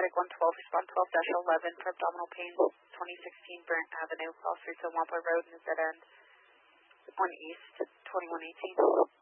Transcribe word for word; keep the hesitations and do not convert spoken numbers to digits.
paramedic one twelve, respond twelve dash eleven for abdominal pain, twenty sixteen Brent Avenue, Cross Street, Wampa Road, in the dead end, one East, twenty-one eighteen.